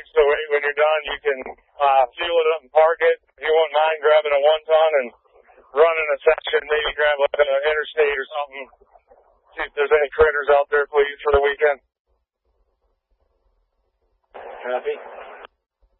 so when you're done, you can fuel it up and park it. If you won't mind grabbing a 1-ton and running a section, maybe grab like an interstate or something. See if there's any critters out there, please, for the weekend. Copy.